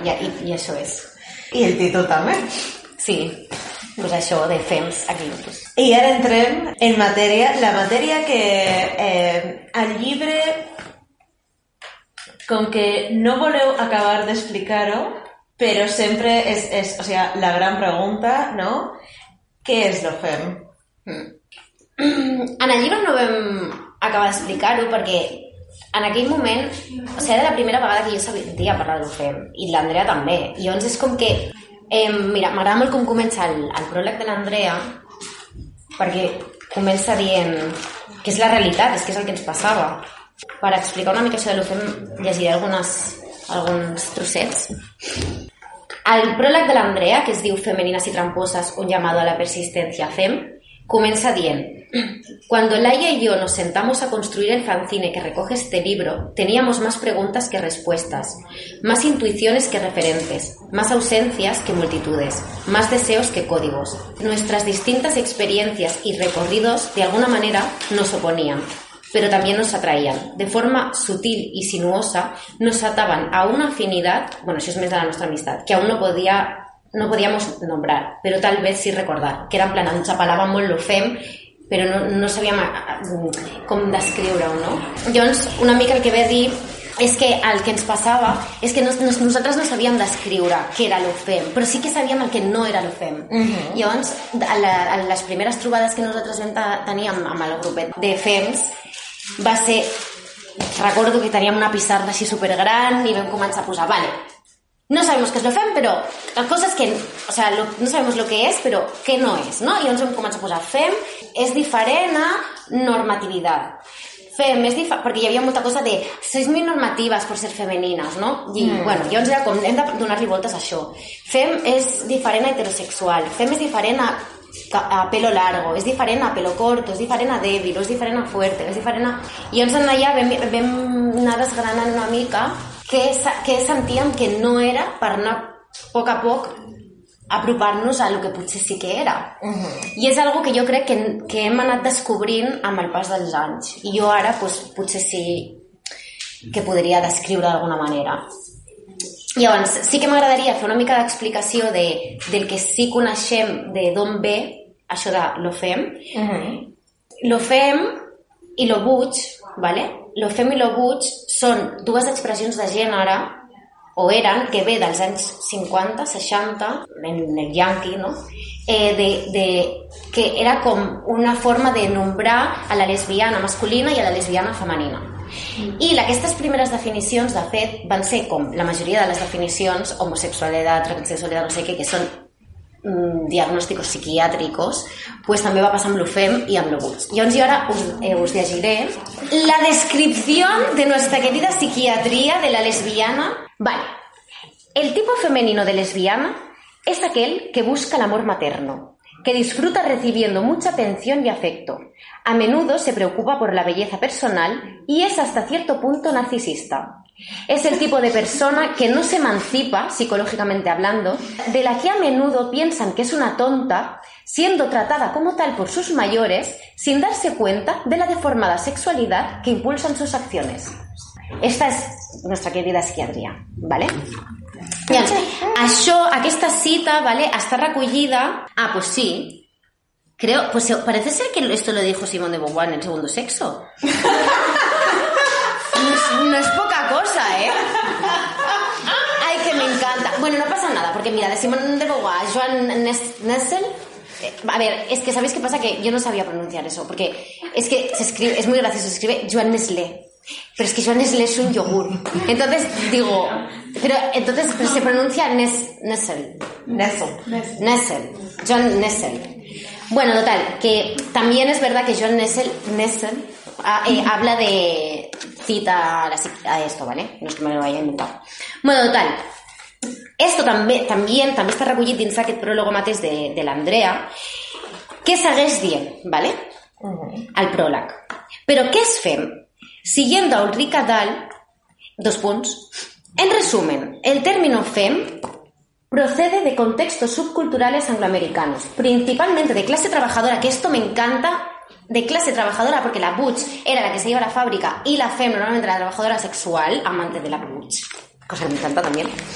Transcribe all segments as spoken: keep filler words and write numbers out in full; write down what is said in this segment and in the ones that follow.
i, i, i això és. I el títol també. Sí, pues això de fems aquí. Pues. I ara entrem en matèria, la matèria que eh, al llibre, com que no voleu acabar d'explicar-ho, però sempre és, és o sigui, la gran pregunta, no? Què és lo fem? Mm. En el llibre no vam acabar d'explicar-ho perquè en aquell moment, o sigui, era la primera vegada que jo sentia parlar del fem, i l'Andrea també. I llavors és com que, eh, mira, m'agrada molt com comença el, el pròleg de l'Andrea, perquè comença dient que és la realitat, és que és el que ens passava. Per explicar una mica això de lo fem, llegiré algunes, alguns trossets. El pròleg de l'Andrea, que es diu Femeninas y tramposas, un llamado a la persistencia fem, comienza bien. Cuando Laia y yo nos sentamos a construir el fanzine que recoge este libro, teníamos más preguntas que respuestas, más intuiciones que referentes, más ausencias que multitudes, más deseos que códigos. Nuestras distintas experiencias y recorridos, de alguna manera, nos oponían, pero también nos atraían. De forma sutil y sinuosa, nos ataban a una afinidad, bueno, això és més de la nostra amistat, que aún no podía... no podíamos nombrar, però tal vez sí recordar, que era en plan, ens apel·lava molt lo fem, però no, no sabíem com descriure-ho, no? Llavors, una mica el que ve a dir és que el que ens passava és que no, nosaltres no sabíem descriure què era lo fem, però sí que sabíem el que no era lo fem. Uh-huh. Llavors, a, la, a les primeres trobades que nosaltres vam tenir amb, amb el grupet de fems va ser, recordo que teníem una pissarra així supergran i vam començar a posar, vale, no sabemos qué es lo fem, però la cosa és que, o sea, lo, no sabemos lo que és, però què no és, no? I llavors vam començar a posar fem és diferent a normativitat. Fem és diferent, perquè hi havia molta cosa de sois muy normativas por ser femeninas, no? I, mm. bueno, llavors era com, hem de donar-li voltes a això. Fem és diferent a heterosexual, fem és diferent a, a pelo largo, és diferent a pelo corto, és diferent a débil, és diferent a fuerte, és diferent a... I llavors allà vam, vam anar desgranant una mica que, que sentíem que no era per anar a poc a poc apropar-nos a lo que potser sí que era. Uh-huh. I és algo que jo crec que, que hem anat descobrint amb el pas dels anys. I jo ara pues, potser sí que podria descriure d'alguna manera. Llavors, sí que m'agradaria fer una mica d'explicació de, del que sí coneixem de d'on ve això de lo fem. Uh-huh. Lo fem i lo buig, ¿vale? Lo fem i lo buig són dues expressions de gènere, o eren, que ve dels anys cinquanta, seixanta, en el yankee, no? Eh, de, de, que era com una forma de nombrar a la lesbiana masculina i a la lesbiana femenina. I aquestes primeres definicions, de fet, van ser com la majoria de les definicions, homosexualitat, transsexualitat, no sé què, que són mm, diagnòsticos psiquiàtricos, pues també va passar amb lo fem i amb lo buig. Llavors jo ara us, eh, us llegiré la descripció de nuestra querida psiquiatría de la lesbiana. Vale, el tipo femenino de lesbiana es aquel que busca el amor materno, que disfruta recibiendo mucha atención y afecto. A menudo se preocupa por la belleza personal y es hasta cierto punto narcisista. Es el tipo de persona que no se emancipa, psicológicamente hablando, de la que a menudo piensan que es una tonta, siendo tratada como tal por sus mayores, sin darse cuenta de la deformada sexualidad que impulsan sus acciones. Esta és nuestra querida psiquiatria, ¿vale? Llavors, això, aquesta cita, ¿vale? Està recollida... Ah, pues sí. Creo, pues parece ser que esto lo dijo Simone de Beauvoir en el segundo sexo. No es, no es poca cosa, ¿eh? Ay, que me encanta. Bueno, no pasa nada, porque mira, de Simone de Beauvoir a Joan Nessel... A ver, es que ¿sabéis qué pasa? Que yo no sabía pronunciar eso, porque es que se escribe, es muy gracioso, se escribe Joan Nestlé. Pero es que Joan Nestlé es un yogur. Entonces digo, pero entonces pero se pronuncia Nes, Nessel. Nessel. Nessel. Joan Nessel. Bueno, total, que también es verdad que Joan Nessel, Nessel eh, habla de cita a, la, a esto, ¿vale? No es que me lo vaya a inventar. Bueno, total. Esto també, també, també està recollit dins aquest pròleg mateix de, de l'Andrea, que segueix dient, ¿vale? Uh-huh. El pròleg. Però què es fem? Siguiendo a Ulrika Dahl, dos punts. En resumen, el término fem procede de contextos subculturales angloamericanos, principalmente de clase trabajadora, que esto me encanta, de clase trabajadora, porque la butch era la que se iba a la fábrica y la fem normalmente la trabajadora sexual, amante de la butch, cosa que me encanta también.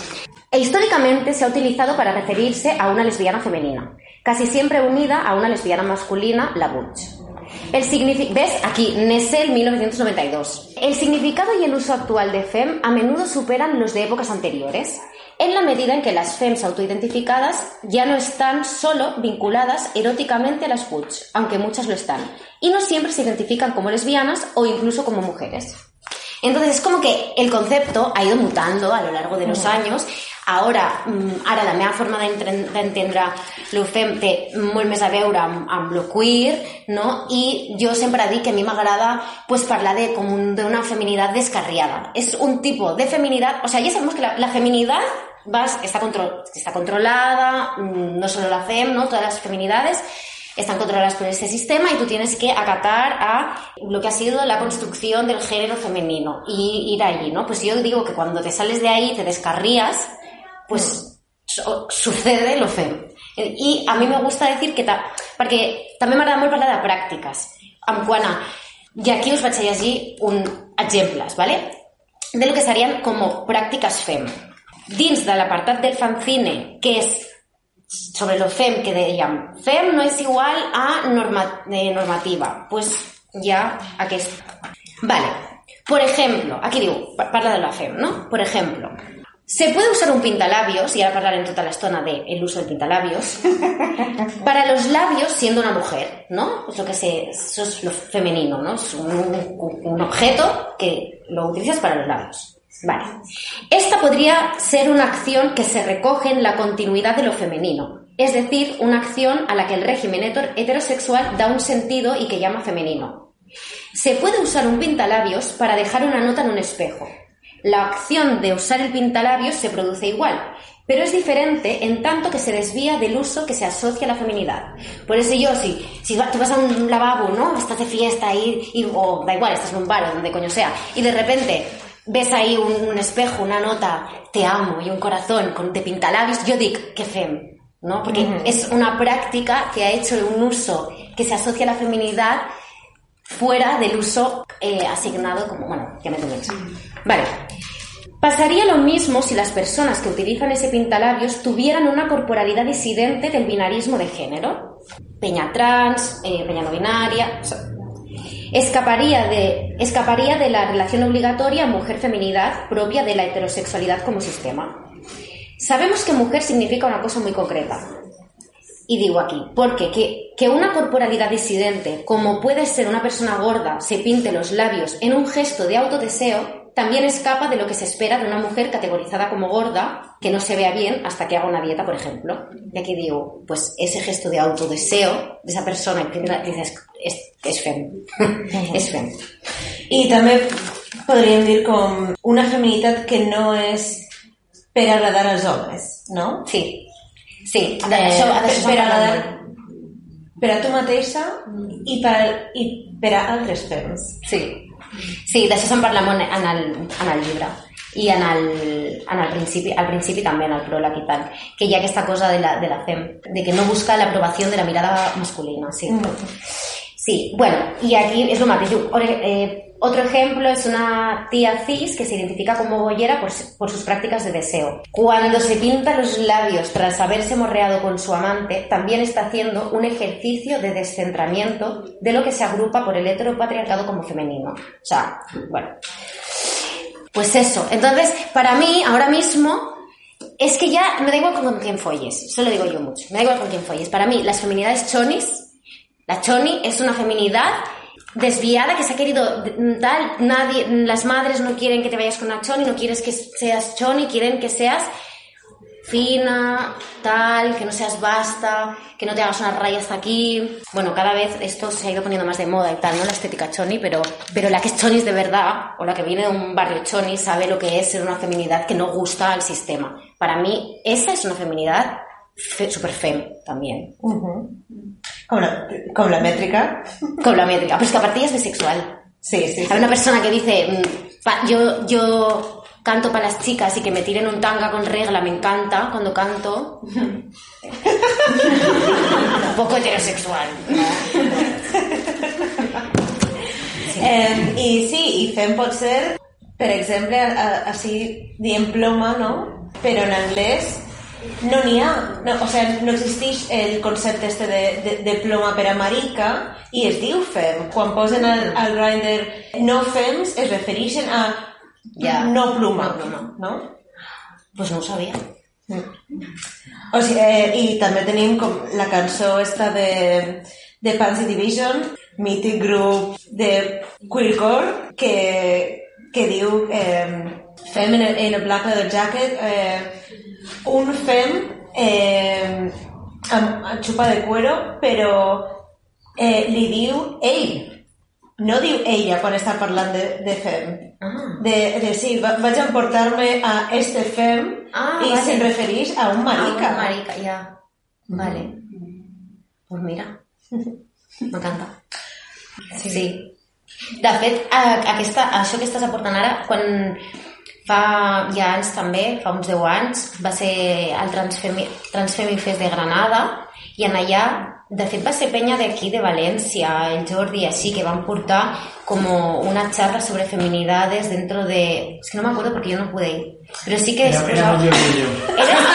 E históricamente se ha utilizado para referirse a una lesbiana femenina, casi siempre unida a una lesbiana masculina, la butch. El signific- ¿Ves? Aquí, Nessel, mil novecientos noventa y dos. El significado y el uso actual de femme a menudo superan los de épocas anteriores, en la medida en que las femmes autoidentificadas ya no están solo vinculadas eróticamente a las butch, aunque muchas lo están, y no siempre se identifican como lesbianas o incluso como mujeres. Entonces es com que el concepto ha ido mutando a lo largo de los años. Ara, ara la meva forma d'entendre lo fem té molt més a veure amb, amb lo queer, no? I jo sempre dic que a mi m'agrada pues, parlar de com un, de una feminidad descarriada. Es un tipo de feminidad, o sea, ya sabemos que la, la feminidad vas, está, control, está controlada, no solo la fem, ¿no? Todas las feminidades están controladas por este sistema y tú tienes que acatar a lo que ha sido la construcción del género femenino y ir allí, ¿no? Pues yo digo que cuando te sales de ahí, te descarrías, pues so, sucede lo fem. I a mi me gusta decir que... Ta, perquè també m'agrada molt parlar de pràctiques. En quant a... I aquí us vaig a llegir un exemples, ¿vale? De lo que serien com pràctiques fem. Dins de l'apartat del fanzine, que és sobre lo fem, que dèiem, fem no és igual a norma, eh, normativa. Pues ya aquest. Vale. Por ejemplo, aquí diu, parla de la fem, ¿no? Por ejemplo... Se puede usar un pintalabios, y ahora hablaré en toda la zona del uso del pintalabios, para los labios siendo una mujer, ¿no? Es lo que se, eso es lo femenino, ¿no? Es un, un, un objeto que lo utilizas para los labios. Vale. Esta podría ser una acción que se recoge en la continuidad de lo femenino, es decir, una acción a la que el régimen heterosexual da un sentido y que llama femenino. Se puede usar un pintalabios para dejar una nota en un espejo. La acción de usar el pintalabios se produce igual, pero es diferente en tanto que se desvía del uso que se asocia a la feminidad. Por eso yo, si, si tú vas a un lavabo, ¿no? Estás de fiesta y, y, o da igual, estás en un bar o donde coño sea, y de repente ves ahí un, un espejo, una nota, te amo, y un corazón con de pintalabios, yo digo, que fem, ¿no? Porque uh-huh. es una práctica que ha hecho un uso que se asocia a la feminidad fuera del uso eh, asignado como... Bueno, ya me entendéis. Vale. Pasaría lo mismo si las personas que utilizan ese pintalabios tuvieran una corporalidad disidente del binarismo de género. Peña trans, eh, peña no binaria... O sea, escaparía, de, escaparía de la relación obligatoria mujer-feminidad propia de la heterosexualidad como sistema. Sabemos que mujer significa una cosa muy concreta. Y digo aquí, porque que, que una corporalidad disidente, como puede ser una persona gorda, se pinte los labios en un gesto de autodeseo, también escapa de lo que se espera de una mujer categorizada como gorda, que no se vea bien hasta que haga una dieta, por ejemplo. Y aquí digo, pues ese gesto de autodeseo de esa persona que dices, es, es fem. Es fem. Y también podríem dir com una feminitat que no és per agradar als homes, no? Sí. Sí, eh, això, per, per, agradar, per a tu mateixa i per, i per a altres fems. Sí, sí, d'això se'n parla molt en el, en el llibre i en el, en el principi, al principi també, en el pròleg i tal, que hi ha aquesta cosa de la, de la fem, de que no busca la aprobació de la mirada masculina. Sí, mm. Sí, bueno, y aquí es lo más. Eh, otro ejemplo es una tía cis que se identifica como boyera por, por sus prácticas de deseo. Cuando se pinta los labios tras haberse morreado con su amante, también está haciendo un ejercicio de descentramiento de lo que se agrupa por el heteropatriarcado como femenino. O sea, bueno, pues eso. Entonces, para mí, ahora mismo, es que ya me da igual con quién folles. Eso lo digo yo mucho. Me da igual con quién folles. Para mí, las feminidades chonis, la choni es una feminidad desviada que se ha querido tal, nadie, las madres no quieren que te vayas con una choni, no quieres que seas choni, quieren que seas fina, tal, que no seas basta, que no te hagas unas rayas hasta aquí. Bueno, cada vez esto se ha ido poniendo más de moda y tal, ¿no? La estética choni, pero, pero la que es chonis de verdad, o la que viene de un barrio choni, sabe lo que es ser una feminidad que no gusta al sistema. Para mí, esa es una feminidad fe, super fem, también. Uh-huh. Com la, com la métrica. Com la métrica. Pero es que aparte ella es bisexual. Sí, sí, sí. Hay una persona que dice, pa, yo, yo canto para las chicas y que me tiren un tanga con regla, me encanta cuando canto. Un poco heterosexual. Sí. Eh, I sí, i fem pot ser, per exemple, així diem ploma, no? però en anglès no n'hi ha, no, o sigui, no existeix el concepte este de, de, de ploma per a marica i es diu fem. Quan posen al, al Grindr no fems es refereixen a ja, no pluma, no, pluma. ¿No? Pues no ho sabia. Mm. O sigui, eh, i també tenim com la cançó esta de, de Pansy Division, mític grup de queercore, que, que diu eh, fem in a, in a black leather jacket, eh, un fem eh, amb, amb xupa de cuero, però eh, li diu ell, no diu ella quan està parlant de, de fem. Ah. De, de sí, va, vaig a emportar-me a este fem ah, i vale. Se'n refereix a un marica. A un marica, ja. Vale. Pues mira, m'encanta. Sí. sí. De fet, aquesta, això que estàs aportant ara, quan fa ja anys també, fa uns deu anys, va ser el Transfemi, Transfemi Fest de Granada i en allà, de fet va ser penya d'aquí de València, el Jordi, així, que van portar como una charla sobre feminidades dentro de... Es que no me acuerdo porque yo no pude ir. Pero sí que... Era, era Jordi y yo.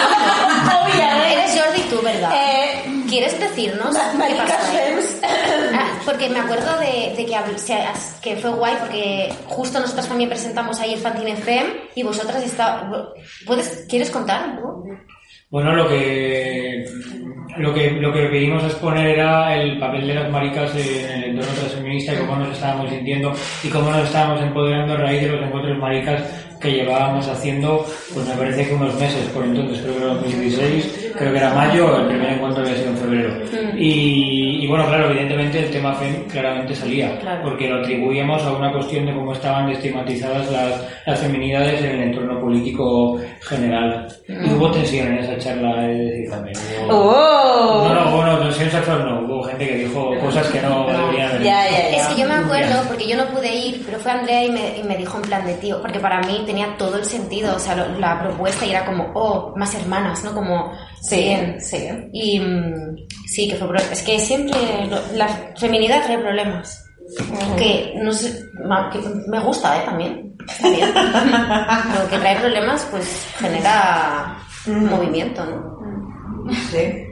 Eres, eres Jordi tú, ¿verdad? Eh, ¿Quieres decirnos qué pasó ahí? Ah, porque me acuerdo de, de que, que fue guay porque justo nosotras también presentamos ahí el Fanzine F M y vosotras está, ¿puedes, ¿quieres contar? ¿No? Bueno, lo que lo que lo que queríamos exponer era el papel de las maricas en el entorno transfeminista y cómo nos estábamos sintiendo y cómo nos estábamos empoderando a raíz de los encuentros maricas que llevábamos haciendo, pues me parece que unos meses por entonces, creo que era dos mil dieciséis, creo que era mayo, el primer encuentro había sido en febrero. Y, y bueno, claro, evidentemente el tema F E M claramente salía, claro, porque lo atribuíamos a una cuestión de cómo estaban estigmatizadas las, las feminidades en el entorno político general. Mm. Y hubo tensión en esa charla, he de decir también. Hubo... Oh. No, no, bueno, tensión sexual no, hubo gente que dijo cosas que no deberían haber. Ya, ya, ya. Es que yo me acuerdo, porque yo no pude ir, pero fue Andrea y me, y me dijo en plan de tío, porque para mí tenía todo el sentido, o sea, lo, la propuesta y era como, oh, más hermanas, ¿no? Como, sí, bien, sí. Y sí, que fue, es que siempre lo, la feminidad trae problemas. Uh-huh. Que no sé, que me gusta, ¿eh? También. Está bien. Lo que trae problemas, pues genera uh-huh. movimiento, ¿no? Sí.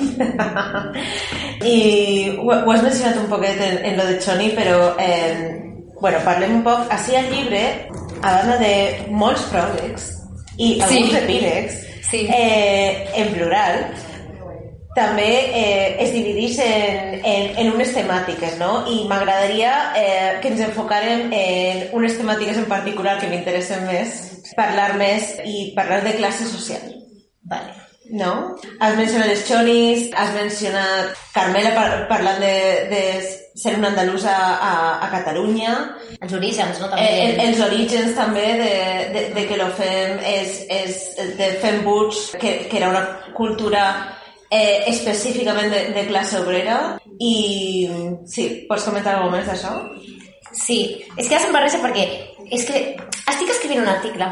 I ho, ho has mencionat un poquet en, en lo de Choni, però eh, bueno, parlem un poc. Així al llibre, a banda de molts pròlegs i alguns sí. epílegs, sí. eh, en plural, també eh, es divideix en, en, en unes temàtiques, no? I m'agradaria eh, que ens enfocarem en unes temàtiques en particular que m'interessen més, parlar més i parlar de classe social. Vale. No? Has mencionat els xonis, has mencionat Carmela par parlant de, de ser una andalusa a, a Catalunya. Els orígens, no? També. El, els orígens també de, de, de que lo fem és, és de fem butch, que, que era una cultura eh, específicament de, de classe obrera. I sí, pots comentar alguna més d'això? Sí, és que ja se'm barreja perquè és que estic escrivint un article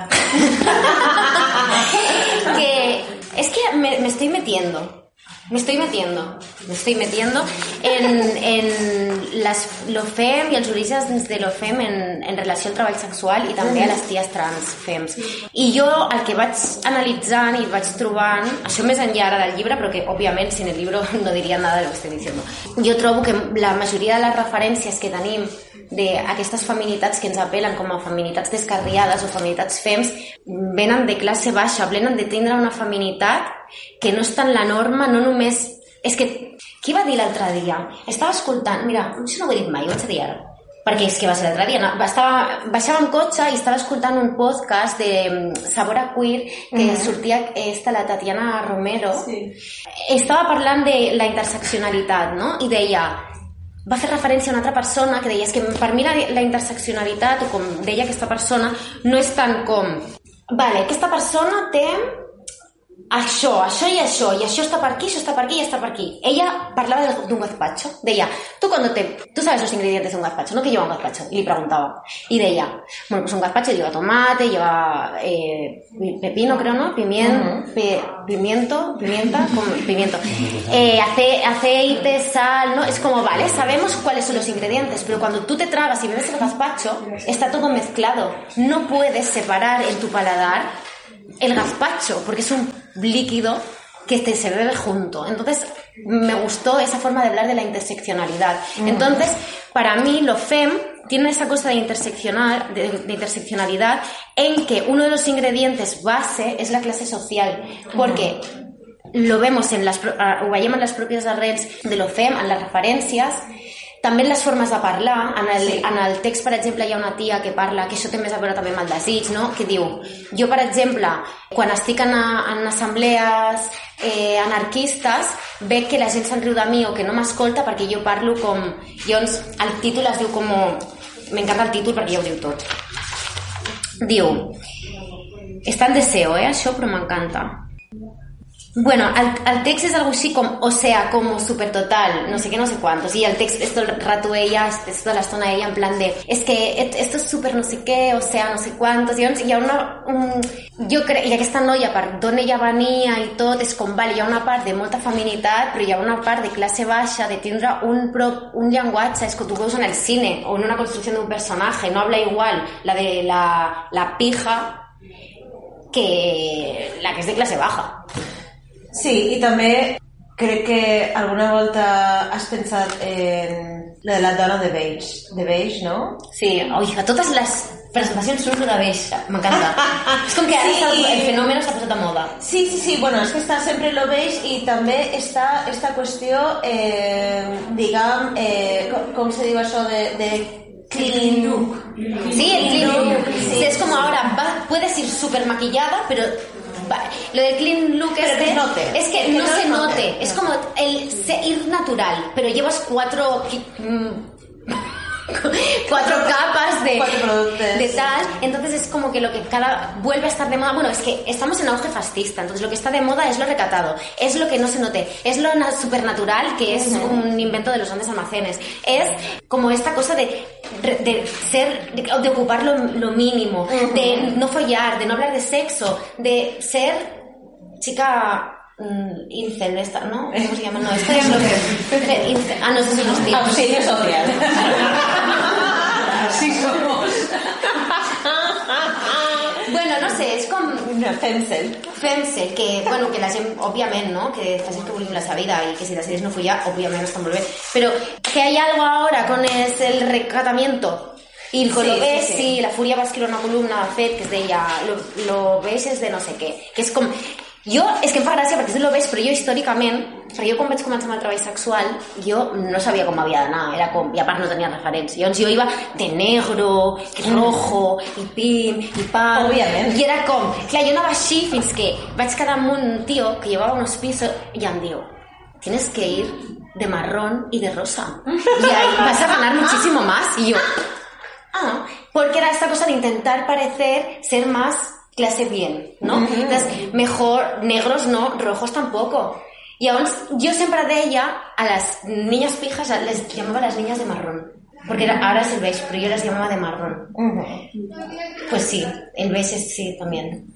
que es que me, me estoy metiendo me estoy metiendo me estoy metiendo en, en las, lo fem i els orígens de lo fem en, en relació al treball sexual i també a les ties trans fems. I jo el que vaig analitzant i vaig trobant, això més enllà ara del llibre, però que òbviament sin el llibre no diria nada de lo que estic diciendo, jo trobo que la majoria de les referències que tenim d'aquestes feminitats que ens apel·len com a feminitats descarriades o feminitats fems venen de classe baixa, venen de tindre una feminitat que no està en la norma, no només... És que, qui va dir l'altre dia? Estava escoltant... Mira, això no ho he dit mai, ho vaig a dir ara. Perquè és que va ser l'altre dia. No? Estava, baixava en cotxe i estava escoltant un podcast de Sabor a Queer que mm-hmm. sortia esta, la Tatiana Romero. Sí. Estava parlant de la interseccionalitat, no? I deia... Va fer referència a una altra persona que deia és que per mi la, la interseccionalitat, o com deia aquesta persona, no és tant com vale, aquesta persona té això, això i això, i això està per aquí, això està per aquí i està per aquí. Ella parlava d'un gazpacho. Deia, tú cuando te... Tú sabes los ingredientes de un gazpacho, ¿no? Que lleva un gazpacho. Y le preguntaba. Y decía, bueno, pues un gazpacho lleva tomate, lleva eh, pepino, creo, ¿no? Pimiento, uh-huh. pe, pimiento, pimienta, como, pimiento. Eh, ace, aceite, sal, ¿no? Es como, vale, sabemos cuáles son los ingredientes, pero cuando tú te tragas y bebes el gazpacho, está todo mezclado. No puedes separar en tu paladar el gazpacho, porque es un líquido que te, se bebe junto. Entonces, me gustó esa forma de hablar de la interseccionalidad. Mm. Entonces, para mí, lo fem tiene esa cosa de, interseccional, de, de interseccionalidad en que uno de los ingredientes base es la clase social, porque lo vemos en les, ho veiem en les pròpies arrels de lo fem, en les referències, també en les formes de parlar. En el, sí. en el text, per exemple, hi ha una tia que parla, que això té més a veure també amb el desig, no? Que diu, jo, per exemple, quan estic en, en assemblees eh, anarquistes, veig que la gent se'n riu de mi o que no m'escolta perquè jo parlo com... Llavors, el títol es diu com... M'encanta el títol perquè ja ho diu tot. Diu, està en deseo, eh, això, però m'encanta. Bueno, el, el text es algo así como, o sea, como súper total, no sé qué, no sé cuántos, y el text es todo el rato ella, es toda la zona ella en plan de, es que esto es súper no sé qué, o sea, no sé cuántos, i hi ha una, un, jo crec, i aquesta noia, per d'on ella venia i tot, és com, vale, hi ha una part de molta feminitat, però hi ha una part de classe baixa, de tindre un, pro, un llenguatge, és que tu veus en el cine, o en una construcció d'un personatge, no habla igual la de la, la pija que la que és de classe baja. Sí, i també crec que alguna volta has pensat en la de la dona de beige, de beige, ¿no? Sí, oiga, totes les presentacions surten de beige, m'encanta. És com que ara sí, el fenomen s'ha posat a moda. Sí, sí, sí, bueno, és que està sempre lo beige i també està esta qüestió, eh, diguem, eh, com, com se diu això de... de clean look. Sí, el clean look. Sí, es como ahora, va, puedes ir súper maquillada, pero lo del clean look pero este, note. es que, que no, no se note. note. Es como el ir natural, pero llevas cuatro... cuatro capas de, de tal, entonces es como que lo que cada vuelve a estar de moda, bueno, es que estamos en auge fascista, entonces lo que está de moda es lo recatado, es lo que no se note, es lo supernatural, que es uh-huh. un invento de los grandes almacenes, es como esta cosa de, de ser, de, de ocupar lo, lo mínimo, uh-huh. de no follar, de no hablar de sexo, de ser chica... Mm, incel, esta, ¿no? ¿Cómo se llama? No, esta es lo que... Incel. Ah, no, esos son los tipos. Auxilio social. Sí somos. Bueno, no sé, és com... No, femcel. Femcel, que, bueno, que la gent, òbviament, no? Que fa gent que volem la seva vida i que si decidís no follar, òbviament està molt bé. Però que hay algo ahora con es el recatamiento. Y el color sí, beige, sí, sí. sí, la Furia va escriure una columna de fet que es deia lo, lo beige és de no sé què, que és com... Jo, és que em fa gràcia perquè és de lo beige, però jo històricament, perquè jo quan vaig començar amb el treball sexual, jo no sabia com havia d'anar, era com, i a part no tenia referència. Llavors jo iba de negro, i rojo, i pim, i pam... Òbviament. I era com, clar, jo anava així fins que vaig quedar amb un tio que llevava unos pisos i em diu, tienes que ir de marrón y de rosa. Y ahí vas a ganar muchísimo más. Y yo, ah, porque era esta cosa de intentar parecer ser más... clase bien, ¿no? Uh-huh. Entonces, mejor negros no, rojos tampoco. Y aún yo siempre deia a las niñas pijas les llamaba las niñas de marrón. Porque era, ahora es el beige, pero yo las llamaba de marrón. Uh-huh. Pues sí, el beige es, sí, también.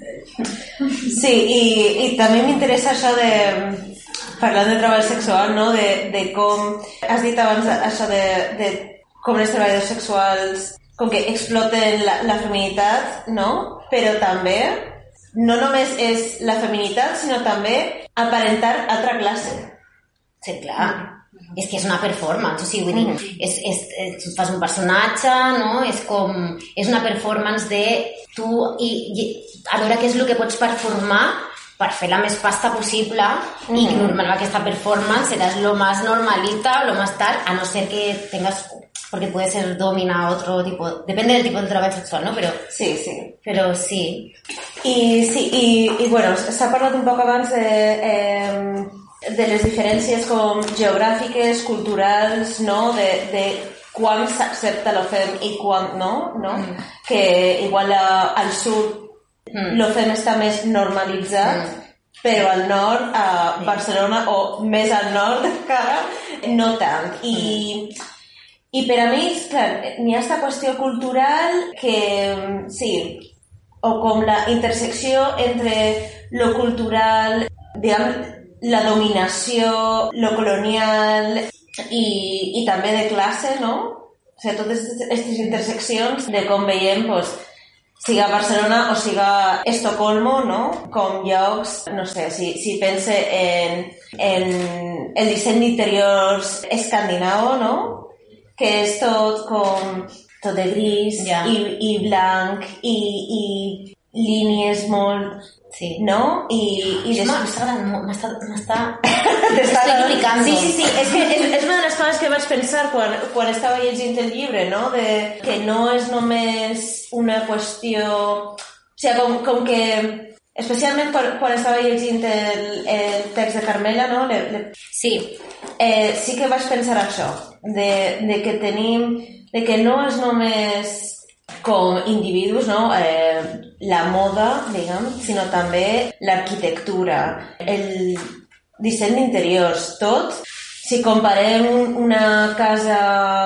Sí, i, i també m'interessa això de... Parlant de treball sexual, no? De, de com... Has dit abans això de, de com els treballadors sexuals com que exploten la, la feminitat, no? Però també no només és la feminitat, sinó també aparentar altra classe. Sí, clar. Mm. És que és una performance, o sigui, vull dir, mm. és, és, és, fas un personatge, no? És com... És una performance de tu i, i a veure què és el que pots performar per fer la més pasta possible mm. i normal aquesta performance seràs lo más normalita, lo más tal, a no ser que tengas... porque puede ser domina otro tipo, depende del tipo de trabajo sexual, ¿no? Pero sí, sí. Pero sí. I sí, i, i bueno, s'ha parlat un poc abans de, eh, de les diferències com geogràfiques, culturals, no? De, de quan s'accepta lo fem i quan no, no? Mm. Que igual a, al sud mm. lo fem està més normalitzat, mm. però al nord, a Barcelona, o més al nord encara, no tant. I... Mm. I per a mi, clar, n'hi ha aquesta qüestió cultural que, sí, o com la intersecció entre lo cultural, diguem, la dominació, lo colonial i, i també de classe, no? O sigui, totes aquestes interseccions de com veiem, pues, siga Barcelona o siga Estocolmo, no? Com llocs, no sé, si, si pense en, en el disseny d'interiors escandinavo, no? Que és tot com... tot de gris yeah. i, i blanc i, i línies molt... Sí. No? I, i des... després... M'està... M'està... M'està implicant. Sí, sí, sí. És que és, és una de les coses que vaig pensar quan, quan estava llegint el llibre, no? De, que no és només una qüestió... O sigui, com, com que... Especialment quan, quan estava llegint el, el text de Carmela, no? Le, le... Sí. Eh, sí que vaig pensar això, de, de que tenim... de que no és només com individus, no? Eh, la moda, diguem, sinó també l'arquitectura, el disseny d'interiors, tot. Si comparem una casa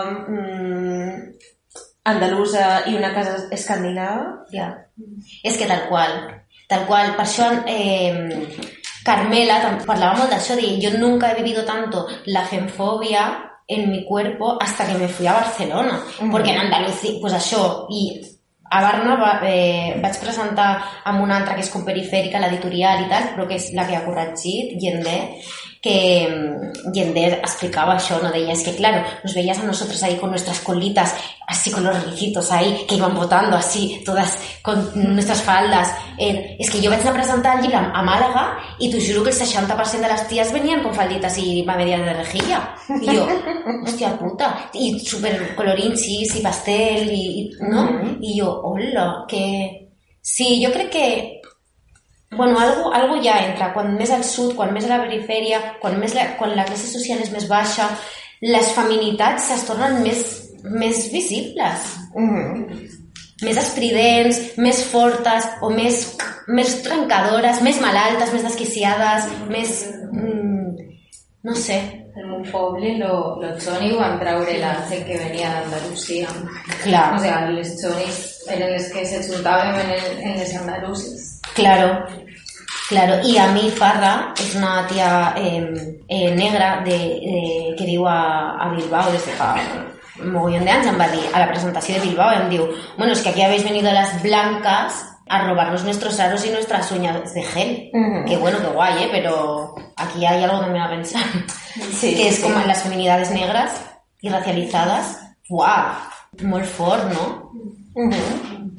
mmm, andalusa i una casa escandinava... Ja. És que tal qual, tal qual. Per això eh, Carmela parlava molt d'això, de jo nunca he vivido tanto la femfobia en mi cuerpo hasta que me fui a Barcelona, uh-huh. Porque en Andalucía, pues això, i a Barna va, eh, vaig presentar amb una altra que és com perifèrica, l'editorial i tal, però que és la que ha corregit, Yende, que Yende explicaba això, no deia, es que claro, nos veías a nosotros ahí con nuestras colitas, así con los ricitos ahí, que iban botando así, todas con nuestras faldas. Eh, es que yo vaig anar a presentar el llibre a Màlaga i t'ho juro que el seixanta per cent de les ties venien con falditas y medias de rejilla. I jo, hòstia puta, i super colorín, sí, sí, pastel, i, no? I jo, hola, que... Sí, jo crec que bueno, algo, algo ja entra, quan més al sud, quan més a la perifèria, quan, més la, quan la classe social és més baixa, les feminitats es tornen més, més visibles, mm-hmm. més estridents, més fortes, o més, més trencadores, més malaltes, més desquiciades, més... Mm, no sé. En un poble, lo, los chonis van traure la gent que venia d'Andalusia. Clar. O sea, les chonis eren les que se juntaven en, el, en les andaluses. Claro, claro. I a mi Farra és una tia eh, eh, negra de, de, que viu a, a Bilbao des de fa un mogollón d'anys. Em va dir, a la presentació de Bilbao, em diu, bueno, es que aquí habéis venido las blancas a robarnos nuestros aros y nuestras uñas de gel. Uh-huh. Que bueno, que guay, ¿eh? Pero aquí hay algo también a pensar. Sí, que es sí. Como en las feminidades negras y racializadas. ¡Guau! Molt fort, no? Uh-huh.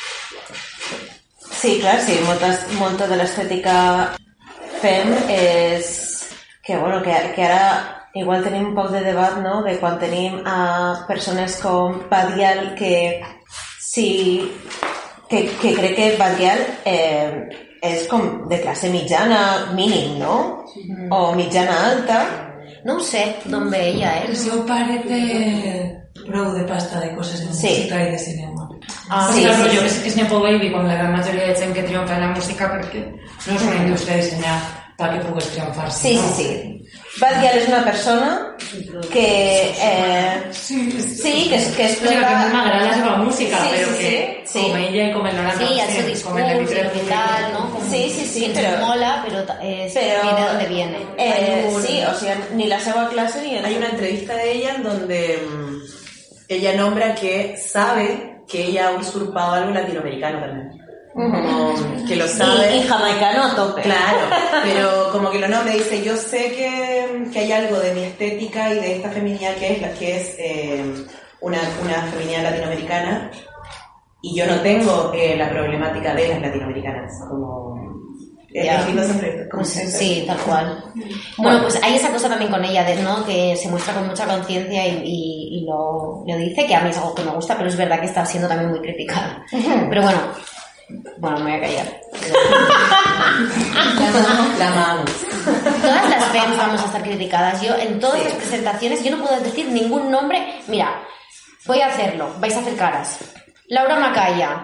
Sí, clar, sí, moltes, molta de l'estètica fem és que, bueno, que, que ara igual tenim un poc de debat, no?, de quan tenim a persones com Badial que sí, que, que crec que Badial eh, és com de classe mitjana mínim, no? Mm. O mitjana alta. No ho sé d'on ve ella, eh? El seu pare té prou de pasta de coses de sí. música i de cinema. Ah, sí, sí, el sí, rollo sí. És, és Nepo Baby, com la gran majoria de gent que triomfa en la música, perquè no és una indústria dissenyada perquè pugues triomfar. Sí, no? sí, sí. Badial és una persona que... Eh, sí, sí, que, que explota... O sigui, que m'agrada la seva música, sí, però sí, que sí. com ella i com el noranta sí, el seu discurs i tal, ¿no? Como sí, sí, sí, que pero... Ens mola, pero, es, pero viene donde viene. Eh, un... Sí, o sea, ni la seva clase ni... El... Hay una entrevista de ella en donde mmm, ella nombra que sabe que ella ha usurpado algo latinoamericano también. Como que lo sabe. Y, y jamaicano a tope. Claro, pero como que lo nombra y dice, yo sé que, que hay algo de mi estética y de esta feminidad que es la que es eh, una, una feminidad latinoamericana y yo no tengo eh, la problemática de las latinoamericanas. Como... Ya. Como sí, tal cual. Bueno, pues hay esa cosa también con ella, de, ¿no? Que se muestra con mucha conciencia y, y, y lo, lo dice, que a mí es algo que me gusta, pero es verdad que está siendo también muy criticada. Pero bueno, bueno, me voy a callar. La amamos. Todas las fans vamos a estar criticadas. Yo, en todas sí. las presentaciones, yo no puedo decir ningún nombre. Mira, voy a hacerlo, vais a hacer caras. Laura Macaya.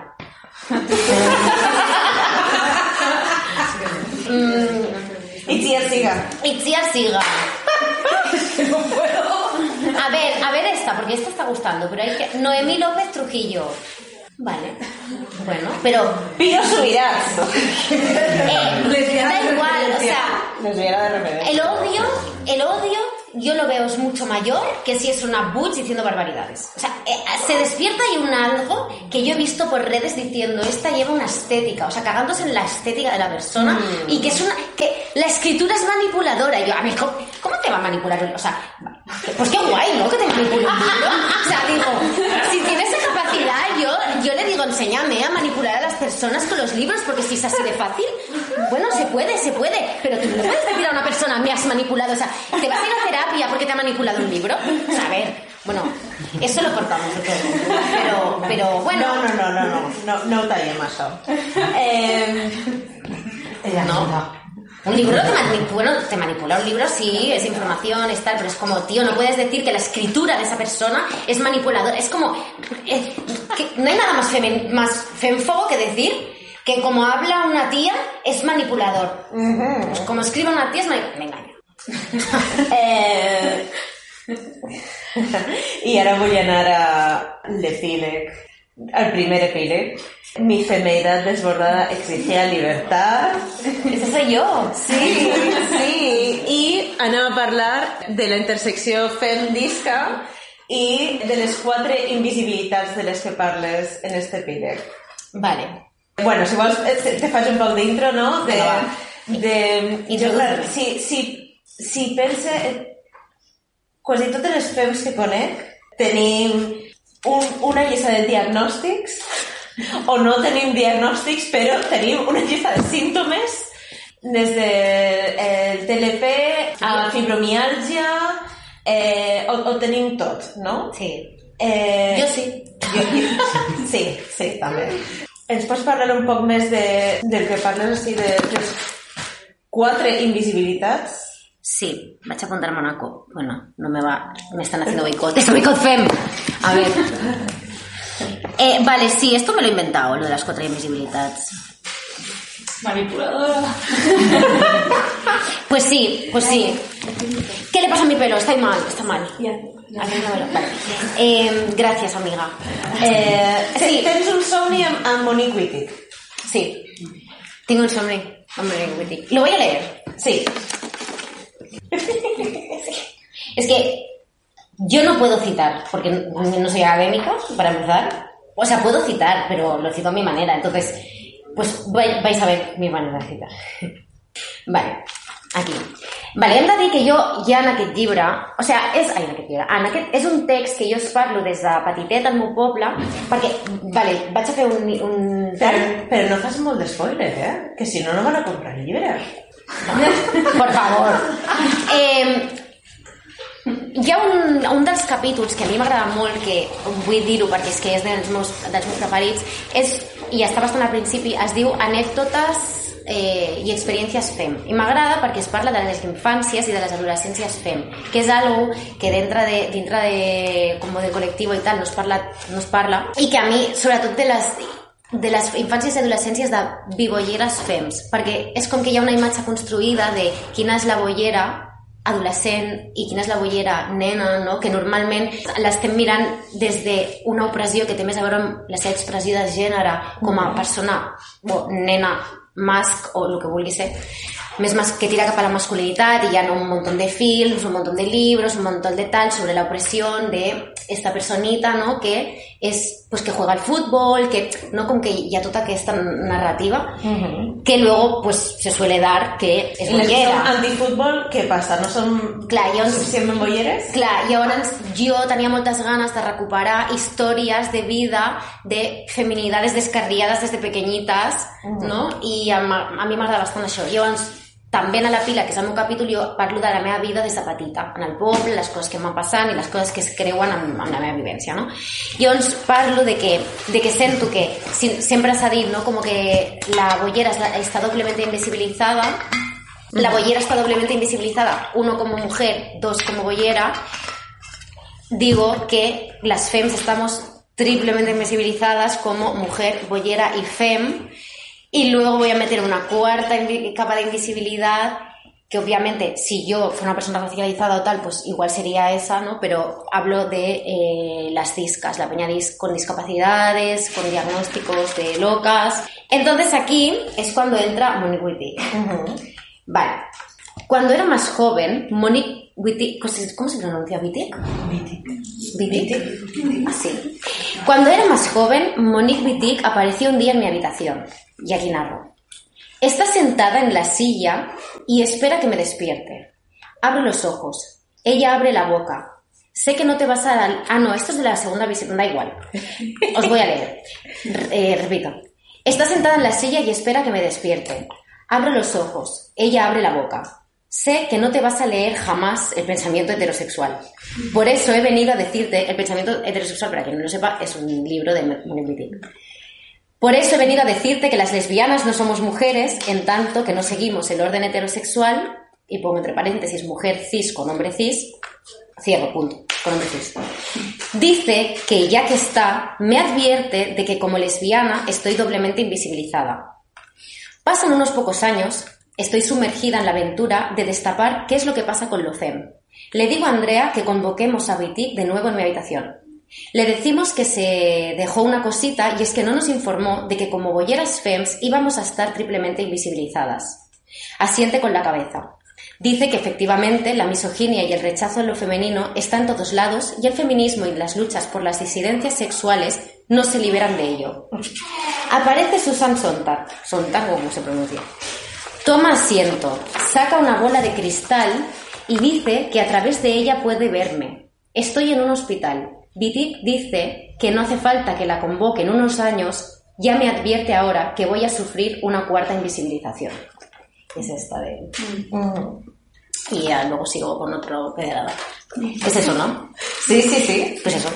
Mm, Itziar Siga. Itziar Siga. No puedo. A ver, a ver esta, porque esta está gustando, pero hay que... Noemí López Trujillo. Vale. Bueno, pero... Pino Subirás. Eh, da igual, o sea... Lesbiana de referencia. El odio, el odio yo lo veo es mucho mayor que si es una butch diciendo barbaridades. O sea, eh, se despierta y un algo que yo he visto por redes diciendo esta lleva una estética, o sea, cagándose en la estética de la persona mm. y que es una que la escritura es manipuladora. Y yo, a ver, ¿cómo, ¿cómo te va a manipular? O sea, pues qué guay, ¿no? Que te manipule un libro. O sea, digo, si tienes esa capacidad, yo, yo le digo, enséñame a manipular a las personas con los libros, porque si es así de fácil, bueno, se puede, se puede, pero tú no puedes decir a una persona, me has manipulado, o sea, te vas a ir a terapia porque te ha manipulado un libro. O sea, a ver, bueno, eso lo cortamos de todo, pero, pero bueno. No, no, no, no, no, no, no ho tallem, això. Eh, no. Un libro te manipula, bueno, te manipula un libro, sí, es información, es tal, pero es como, tío, no puedes decir que la escritura de esa persona es manipuladora. Es como, eh, que no hay nada más, femen, más femfobo que decir que como habla una tía es manipulador. Uh-huh. Pues como escribe una tía es manipulador. Me engaño. eh... I ara vull anar a l'epíleg, al primer epíleg. Mi femeidad desbordada exigía libertad. Esa soy yo. Sí, sí. I anem a parlar de la intersecció fem-disca i de les quatre invisibilitats de les que parles en este epíleg. Vale. Bueno, si vols te faig un poc d'intro, no? De, de, jo, clar, si, si, si pense... Quasi totes les fems que conec tenim un, una llista de diagnòstics o no tenim diagnòstics, però tenim una llista de símptomes des del T L P a fibromiàlgia, eh, o, o tenim tot, no? Sí. Eh, jo sí. Jo, jo, sí, sí, també. Ens pots parlar un poc més de, del que parles així de les quatre invisibilitats? Sí, vaig a apuntar a Monaco. Bueno, no me va... Me están haciendo boicot. ¡Es boicot fem! A ver. Eh, vale, sí, esto me lo he inventado, lo de las cuatro invisibilitats. Manipuladora. Pues sí, pues sí. ¿Qué le pasa a mi pelo? Está mal, está mal. Vale. Eh, gracias, amiga. Eh, sí, tens un somni amb, amb Monique Wittig. Sí, tengo un somni amb Monique Wittig. Lo voy a leer. Sí. Es que yo no puedo citar, porque no soy académica, para empezar. O sea, puedo citar, pero lo cito a mi manera. Entonces, pues vais a ver mi manera de citar. Vale, aquí. Vale, hem de dir que jo ja en aquest llibre... O sigui, és, ai, en aquest llibre, en aquest, és un text que jo us parlo des de petitet al meu poble, perquè, vale, vaig a fer un... un... Però, però no fas molt de spoiler, eh? Que si no, no van a comprar el llibre. Por favor. Eh, hi ha un, un dels capítols que a mi m'agrada molt, que vull dir-ho perquè és que és dels meus, dels meus preferits, és, i està bastant al principi, es diu Anècdotes eh, i experiències fem. I m'agrada perquè es parla de les infàncies i de les adolescències fem, que és algo que dintre de, dintre de, com de col·lectiu i tal no es parla, no es parla, i que a mi, sobretot de les... de les infàncies i adolescències de bibolleres fems, perquè és com que hi ha una imatge construïda de quina és la bollera adolescent i quina és la bollera nena, no? Que normalment l'estem mirant des d'una opressió que té més a veure amb la seva expressió de gènere com a persona o nena, masc o el que vulgui ser, més mas que tira cap a la masculinitat, i hi ha un montón de films, un montón de libros, un montón de tal sobre la opresión de esta personita, ¿no? Que es, pues que juega al fútbol, que, ¿no? Con que hi ha tota aquesta narrativa uh-huh. que luego, pues, se suele dar que és bollera. I les que són antifútbol, què passa? No són clar, llavors, suficientment bolleres? Clar, llavors jo tenia moltes ganes de recuperar històries de vida de feminidades descarriades des de pequeñitas, uh-huh. ¿no? I a, a mi m'agrada bastant això. Llavors, també a la pila, que és el meu capítol, jo parlo de la meva vida des de petita, en el poble, les coses que m'han passat i les coses que es creuen amb, amb la meva vivència, no? Llavors parlo de que, de que sento que si, sempre s'ha dit, ¿no? Como que la bollera está doblemente invisibilizada, la bollera está doblemente invisibilizada, uno como mujer, dos como bollera. Digo que las fems estamos triplemente invisibilizadas como mujer, bollera y fem. Y luego voy a meter una cuarta capa de invisibilidad, que obviamente si yo fuera una persona racializada o tal, pues igual sería esa, ¿no? Pero hablo de eh, las discas, la peña dis con discapacidades, con diagnósticos de locas. Entonces aquí es cuando entra Monique Wittig. Uh-huh. Vale. Cuando era más joven, Monique Wittig... ¿Cómo se pronuncia? ¿Wittig? ¿Wittig? Así. Cuando era más joven, Monique Wittig apareció un día en mi habitación. Y aquí narro. Está sentada en la silla y espera que me despierte. Abro los ojos. Ella abre la boca. Sé que no te vas a dar... Ah, no, esto es de la segunda visita, da igual. Os voy a leer. Eh, repito. Está sentada en la silla y espera que me despierte. Abro los ojos. Ella abre la boca. Sé que no te vas a leer jamás el pensamiento heterosexual. Por eso he venido a decirte... El pensamiento heterosexual, para quien no lo sepa, es un libro de Monique Wittig. Por eso he venido a decirte que las lesbianas no somos mujeres, en tanto que no seguimos el orden heterosexual, y pongo entre paréntesis mujer cis con hombre cis, cierro, punto, con hombre cis. Dice que ya que está, me advierte de que como lesbiana estoy doblemente invisibilizada. Pasan unos pocos años, estoy sumergida en la aventura de destapar qué es lo que pasa con lo fem. Le digo a Andrea que convoquemos a Wittig de nuevo en mi habitación. Le decimos que se dejó una cosita y es que no nos informó de que como bolleras fems íbamos a estar triplemente invisibilizadas. Asiente con la cabeza. Dice que efectivamente la misoginia y el rechazo a lo femenino está en todos lados y el feminismo y las luchas por las disidencias sexuales no se liberan de ello. Aparece Susan Sontag, Sontag o como se pronuncia. Toma asiento, saca una bola de cristal y dice que a través de ella puede verme. Estoy en un hospital. Wittig dice que no hace falta que la convoque en unos años, ya me advierte ahora que voy a sufrir una cuarta invisibilización. Es esta de... Mm. Y ya luego sigo con otro pedazo. Es eso, ¿no? Sí, sí, sí. Pues eso.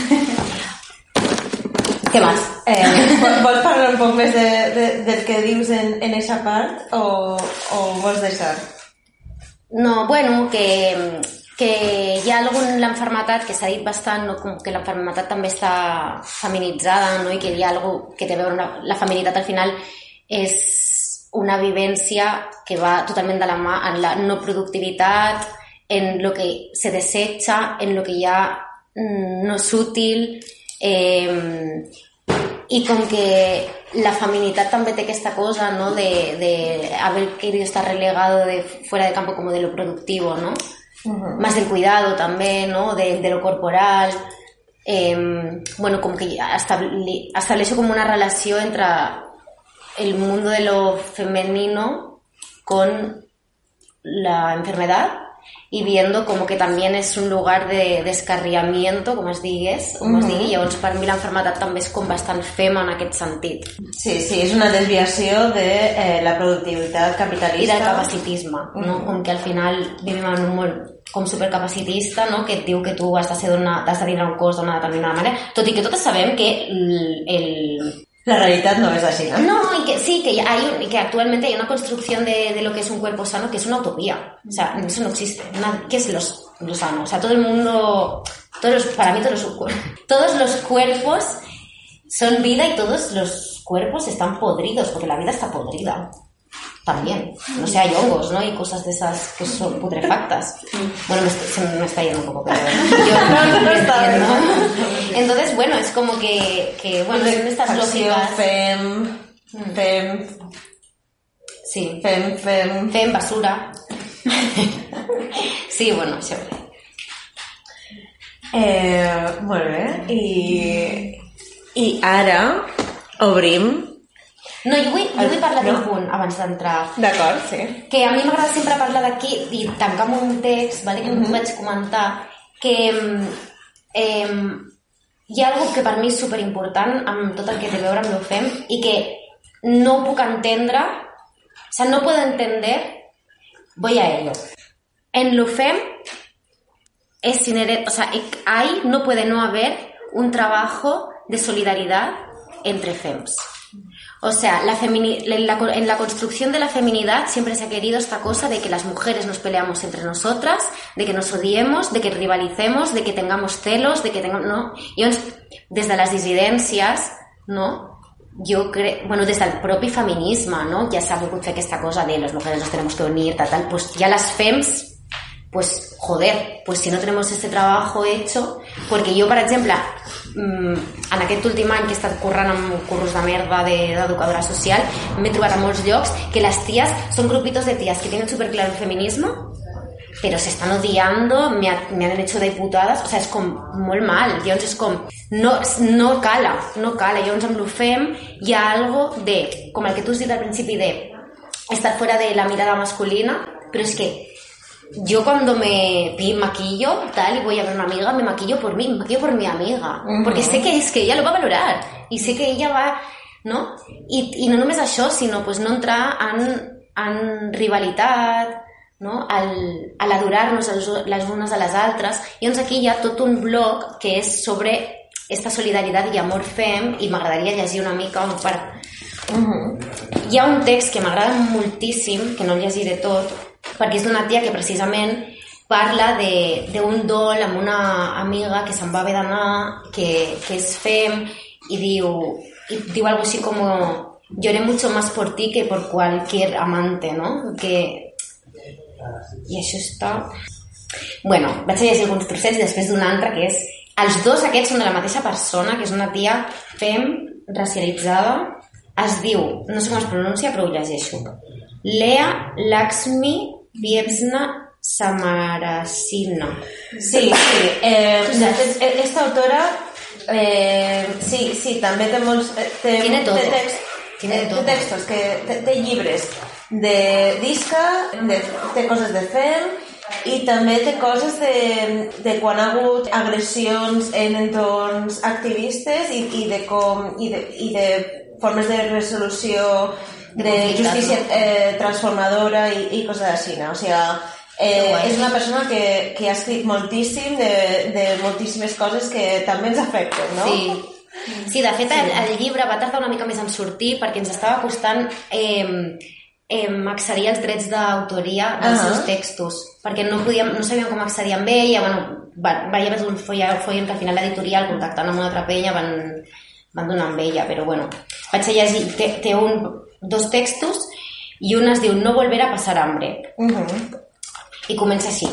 Què més? Eh, vols parlar un poc més de, de, del que dius en, en eixa part o, o vols deixar? No, bueno, que... que hi ha algun l'enfermetat que s'ha dit bastant, no? Com que l'enfermetat també està feminitzada, no? I que hi ha algo que té a veure amb la, la feminitat al final és una vivència que va totalment de la mà en la no productivitat, en lo que se desecha, en lo que ja no és útil, eh, i com que la feminitat també té aquesta cosa, ¿no? De, de haber querido estar relegado de fuera de campo como de lo productivo, ¿no? Uh-huh. Más del cuidado también, ¿no? De, de lo corporal. Eh, bueno, como que establi- establece como una relación entre el mundo de lo femenino con la enfermedad y viendo como que también es un lugar de descarriamiento, com es digués, com uh-huh. es digui. Llavors, per mi l'enfermetat també és com bastant fema en aquest sentit. Sí, sí, és una desviació de eh, la productivitat capitalista. I del capacitisme, uh-huh. no? Com que al final vivim en un món com supercapacitista, no? Que et diu que tu has de, ser d'una, has de tindre un cos d'una determinada manera, tot i que totes sabem que el... el La realidad no es así, ¿no? No, y que sí, que hay un, y que actualmente hay una construcción de, de lo que es un cuerpo sano que es una utopía. O sea, eso no existe. Una, ¿qué es los, lo sano? O sea, todo el mundo, todos los, para mí todos los, todos los cuerpos son vida y todos los cuerpos están podridos, porque la vida está podrida. También. No sé, hay hongos, ¿no? Y cosas de esas que son putrefactas. Bueno, me, se me está yendo un poco, pero yo no, no está bien, ¿no? Entonces, bueno, es como que, que bueno, son estas lógicas. Fem, fem, sí. Fem, fem. Fem, basura. Sí, bueno, això. Eh, molt bé. I, i ara obrim... No, jo vull, jo vull parlar d'un punt abans d'entrar. D'acord, sí. Que a mi m'agrada sempre parlar d'aquí i tancar amb un text, vale, que mm-hmm. vaig comentar, que eh, hi ha algo que per mi és superimportant amb tot el que té a veure amb l'Ofem i que no puc entendre, o sea, no puedo entender, voy a ello. En l'Ofem es inherente, o sea, hay, no puede no haber un trabajo de solidaridad entre fems. O sea, la femini- en, la, en la construcción de la feminidad siempre se ha querido esta cosa de que las mujeres nos peleamos entre nosotras, de que nos odiemos, de que rivalicemos, de que tengamos celos, de que tengamos... ¿no? Y desde las disidencias, ¿no? Yo creo... Bueno, desde el propio feminismo, ¿no? Ya s'ha volgut fer aquesta cosa de las mujeres nos tenemos que unir, tal, tal. Pues ya las fems, pues joder, pues si no tenemos este trabajo hecho... Porque yo, por ejemplo... en aquest últim any que he estat currant amb curros de merda d'educadora social, m'he trobat a molts llocs que les tías son grupitos de tías que tienen súper claro el feminismo, pero se están odiando, me, ha, me han hecho diputadas, o sea, és com molt mal. Llavors és com, no, no cala, no cala. Llavors amb l'U F E M hi ha algo de, com el que tu has dit al principi, de estar fuera de la mirada masculina, pero es que yo cuando me maquillo tal y voy a ver a una amiga, me maquillo por mí, me maquillo por mi amiga, uh-huh. porque sé que es que ella lo va a valorar y sé que ella va, no? I, i no només això, sinó pues, no entrar en, en rivalitat, no? Al, al adorar-nos les unes a les altres. I doncs aquí hi ha tot un bloc que és sobre esta solidaritat i amor fem, i m'agradaria llegir una mica un per... uh-huh. Hi ha un text que m'agrada moltíssim, que no el llegiré tot, perquè és d'una tia que precisament parla d'un dol amb una amiga que se'n va haver d'anar, que, que és fem, i diu, i diu algo així com lloré mucho más por ti que por cualquier amante, no? Que i això està... Bueno, vaig a llegir alguns trossets i després d'un altre que és... Els dos aquests són de la mateixa persona, que és una tia fem, racialitzada. Es diu, no sé com es pronuncia, però ho llegeixo. Lea Lakshmi Vievsna Samarasina. Sí, sí. Eh, esta autora... Eh, sí, sí, també té molts... Té, Tiene todo. Té, text, Tiene té todo. textos, que té, té llibres de disca, de, té coses de fem i també té coses de, de quan ha hagut agressions en entorns activistes i, i, de, com, i, de, i de formes de resolució de justícia eh, transformadora i, i coses així, no? O sigui, eh, és una persona que, que ha escrit moltíssim de, de moltíssimes coses que també ens afecten, no? Sí. Sí, de fet, el, el llibre va tardar una mica més en sortir perquè ens estava costant eh, eh, accedir als drets d'autoria dels uh-huh. seus textos, perquè no, podíem, no sabíem com accedir amb ella. Bueno, va, va haver un follet que al final l'editorial, contactant amb una altra penya, van, van donar amb ella, però bueno, vaig a llegir, té, té un, dos textos i un es diu No volver a pasar hambre. Uh-huh. Y comença així.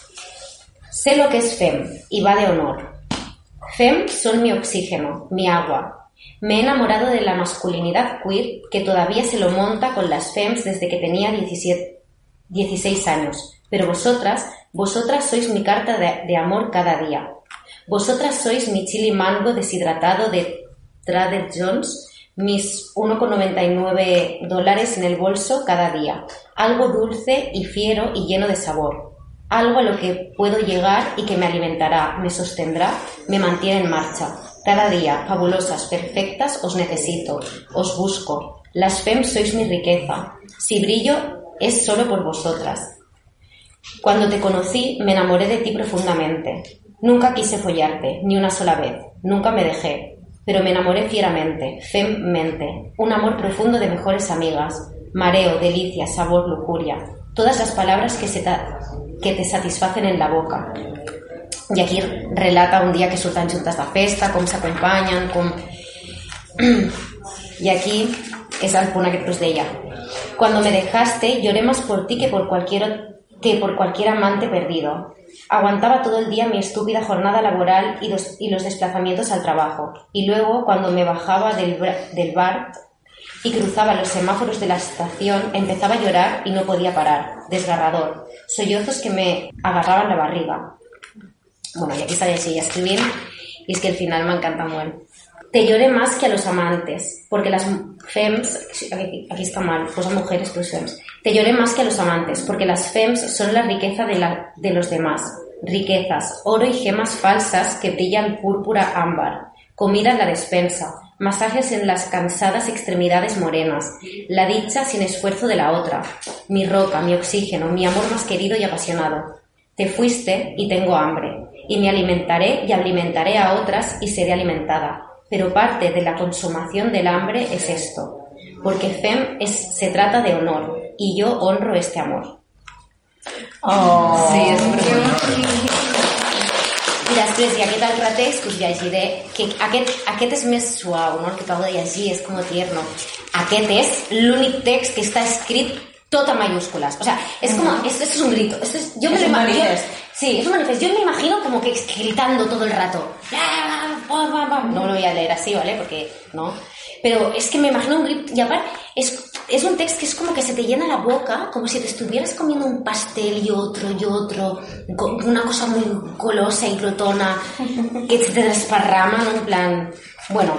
Sé lo que es fem y va de honor. Fem son mi oxígeno, mi agua. Me he enamorado de la masculinidad queer que todavía se lo monta con las fems desde que tenía diecisiete, dieciséis años. Pero vosotras, vosotras sois mi carta de, de amor cada día. Vosotras sois mi chili mango deshidratado de Trader Joe's, mis uno con noventa y nueve dólares en el bolso cada día. Algo dulce y fiero y lleno de sabor. Algo a lo que puedo llegar y que me alimentará, me sostendrá, me mantiene en marcha. Cada día, fabulosas, perfectas, os necesito, os busco. Las fems sois mi riqueza. Si brillo, es solo por vosotras. Cuando te conocí, me enamoré de ti profundamente. Nunca quise follarte, ni una sola vez. Nunca me dejé. Pero me enamoré fieramente, femmente. Un amor profundo de mejores amigas. Mareo, delicia, sabor, lujuria. Todas las palabras que, se ta- que te satisfacen en la boca. I aquí relata un dia que surten juntes de festa, com s'acompanyen, com... I aquí és el punt aquest que us deia. Cuando me dejaste, lloré más por ti que por cualquier, que por cualquier amante perdido. Aguantaba todo el día mi estúpida jornada laboral y los, y los desplazamientos al trabajo. Y luego, cuando me bajaba del, del bar y cruzaba los semáforos de la estación, empezaba a llorar y no podía parar. Desgarrador. Sollozos que me agarraban la barriga. Bueno, y aquí sale así escribiendo, y es que el final me encanta molt. Te lloré más que a los amantes, porque las fems... Aquí, aquí está mal, posa mujeres plus fems. Te lloré más que a los amantes, porque las fems son la riqueza de, la, de los demás. Riquezas, oro y gemas falsas que brillan púrpura ámbar. Comida en la despensa, masajes en las cansadas extremidades morenas, la dicha sin esfuerzo de la otra. Mi roca, mi oxígeno, mi amor más querido y apasionado. Te fuiste y tengo hambre. Y me alimentaré y alimentaré a otras y seré alimentada. Pero parte de la consumación del hambre es esto, porque fem es, se trata de honor, y yo honro este amor. Oh. Sí, és superbonic. I després hi ha aquest altre text que us llegiré, que aquest, aquest és més suau, no? El que acabo de llegir és com tierno. Aquest és l'únic text que està escrit todo en mayúsculas. O sea, es como, esto, esto es un grito. Esto es, yo me es lo un imagino. manifest. Sí, es un manifiesto. Yo me imagino como que gritando todo el rato. No lo voy a leer así, ¿vale? Porque no. Pero es que me imagino un grito. Y aparte, es, es un texto que es como que se te llena la boca, como si te estuvieras comiendo un pastel y otro y otro. Una cosa muy golosa y glotona que se te desparrama, ¿no? En plan. Bueno.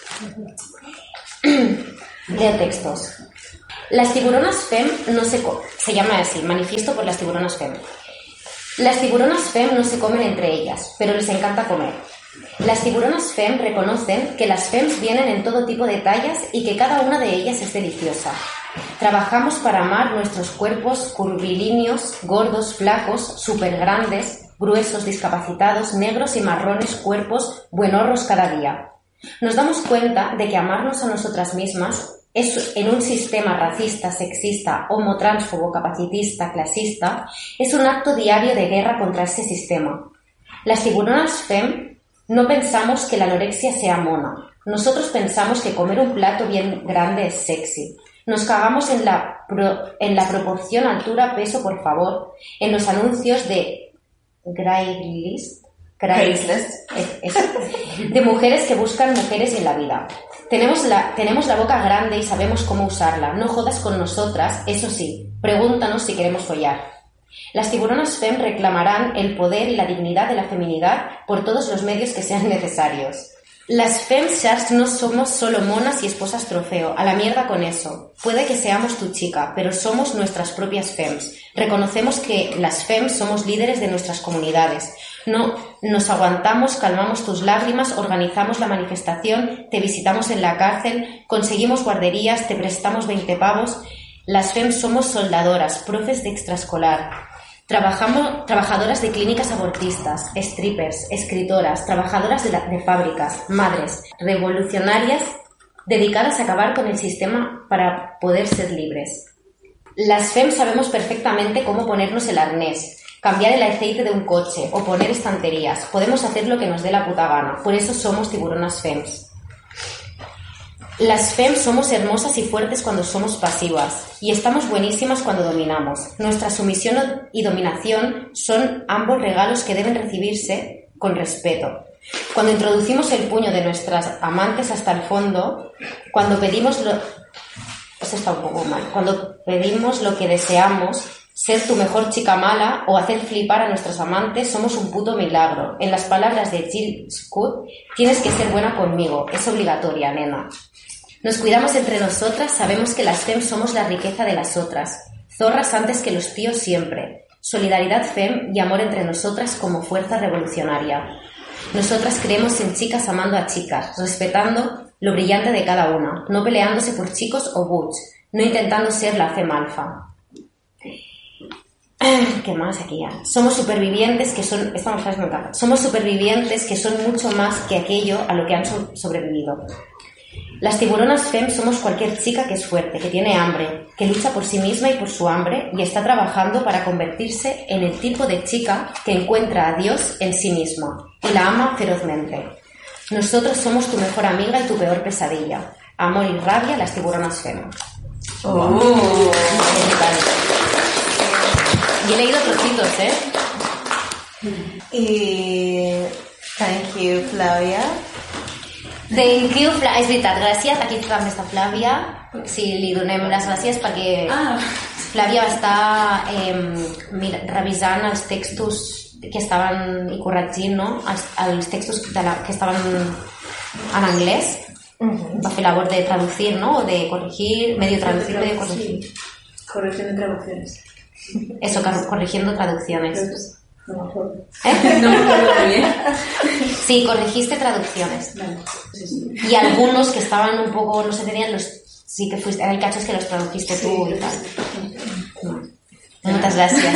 Leo textos. Las tiburonas fem no se comen. Se llama así, manifiesto por las tiburonas fem. Las tiburonas fem no se comen entre ellas, pero les encanta comer. Las tiburonas fem reconocen que las fems vienen en todo tipo de tallas y que cada una de ellas es deliciosa. Trabajamos para amar nuestros cuerpos curvilíneos, gordos, flacos, súper grandes, gruesos, discapacitados, negros y marrones cuerpos buenorros cada día. Nos damos cuenta de que amarnos a nosotras mismas es, en un sistema racista, sexista, homotransfobo, capacitista, clasista, es un acto diario de guerra contra ese sistema. Las tiburonas fem no pensamos que la anorexia sea mona. Nosotros pensamos que comer un plato bien grande es sexy. Nos cagamos en la, pro, en la proporción altura-peso, por favor, en los anuncios de Craigslist, Craigslist de mujeres que buscan mujeres en la vida. Tenemos la, tenemos la boca grande y sabemos cómo usarla. No jodas con nosotras, eso sí. Pregúntanos si queremos follar. Las tiburonas fem reclamarán el poder y la dignidad de la feminidad por todos los medios que sean necesarios. Las femsharks no somos solo monas y esposas trofeo. A la mierda con eso. Puede que seamos tu chica, pero somos nuestras propias fems. Reconocemos que las fems somos líderes de nuestras comunidades. No nos aguantamos, calmamos tus lágrimas, organizamos la manifestación, te visitamos en la cárcel, conseguimos guarderías, te prestamos veinte pavos. Las fems somos soldadoras, profes de extraescolar. Trabajamos, trabajadoras de clínicas abortistas, strippers, escritoras, trabajadoras de, la, de fábricas, madres, revolucionarias dedicadas a acabar con el sistema para poder ser libres. Las fems sabemos perfectamente cómo ponernos el arnés, cambiar el aceite de un coche o poner estanterías. Podemos hacer lo que nos dé la puta gana. Por eso somos tiburonas fems. Las fems somos hermosas y fuertes cuando somos pasivas y estamos buenísimas cuando dominamos. Nuestra sumisión y dominación son ambos regalos que deben recibirse con respeto. Cuando introducimos el puño de nuestras amantes hasta el fondo, cuando pedimos lo... Eso está un poco mal. Cuando pedimos lo que deseamos, ser tu mejor chica mala o hacer flipar a nuestros amantes, somos un puto milagro. En las palabras de Jill Scott, tienes que ser buena conmigo. Es obligatoria, nena. Nos cuidamos entre nosotras, sabemos que las fem somos la riqueza de las otras. Zorras antes que los tíos siempre. Solidaridad fem y amor entre nosotras como fuerza revolucionaria. Nosotras creemos en chicas amando a chicas, respetando lo brillante de cada una, no peleándose por chicos o butch, no intentando ser la fem alfa. ¿Qué más aquí ya? Somos supervivientes que son... Esta frase me encanta. Somos supervivientes que son mucho más que aquello a lo que han so- sobrevivido. Las tiburonas fem somos cualquier chica que es fuerte, que tiene hambre, que lucha por sí misma y por su hambre y está trabajando para convertirse en el tipo de chica que encuentra a Dios en sí misma y la ama ferozmente. Nosotros somos tu mejor amiga y tu peor pesadilla. Amor y rabia, las tiburonas fem. Oh. Y he leído trocitos, ¿eh? Y... Thank you, Flavia. Thank you, Fla- és veritat, gràcies, aquí també està Flàvia, si li donem les gràcies perquè Ah. Flàvia va estar eh, mira, revisant els textos que estaven i corregint, no? els, els textos de la, que estaven en anglès, uh-huh. Va fer labor de traducir, ¿no? O de corregir, medio traducir, medio corregir. Sí. Corrección de traducciones. Eso, car- corrigiendo traducciones. No me acuerdo. ¿Eh? No me acuerdo muy bien. Sí, corregiste traducciones. Vale. Sí, sí. Y algunos que estaban un poco, no se tenían, los sí que fuiste, hay cachos que los tradujiste tú Sí, y tal. sí. Bueno, muchas gracias.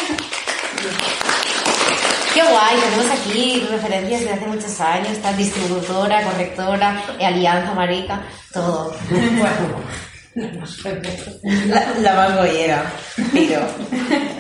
Qué guay, tenemos aquí referencias de hace muchos años, está distribuidora, correctora, alianza marica, todo. La, la más goyera, pero...